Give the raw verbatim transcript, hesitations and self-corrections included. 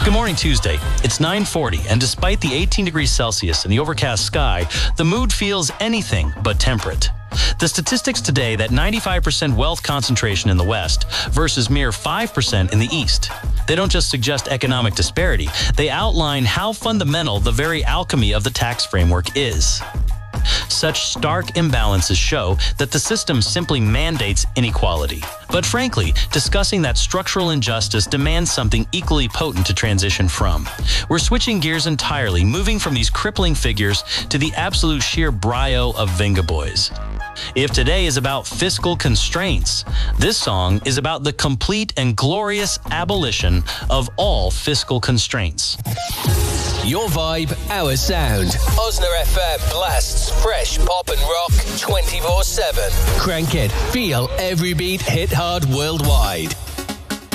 Good morning, Tuesday. It's nine forty, and despite the eighteen degrees Celsius and the overcast sky, the mood feels anything but temperate. The statistics today that ninety-five percent wealth concentration in the West versus mere five percent in the East. They don't just suggest economic disparity, they outline how fundamental the very alchemy of the tax framework is. Such stark imbalances show that the system simply mandates inequality. But frankly, discussing that structural injustice demands something equally potent to transition from. We're switching gears entirely, moving from these crippling figures to the absolute sheer brio of Venga Boys. If today is about fiscal constraints, this song is about the complete and glorious abolition of all fiscal constraints. Your vibe, our sound. Osner F M blasts fresh pop and rock twenty-four seven. Crank it, feel every beat, hit hard worldwide.